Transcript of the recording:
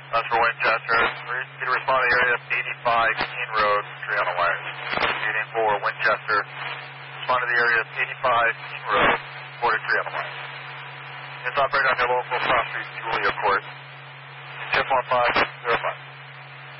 That's for Winchester. You can respond to the area of 85 Keene Road, tree on the wires. 884 Winchester. Respond to the area of 85 Keene Road, 43 on the wires. It's operator on your local cross street, Julia Court. 101505.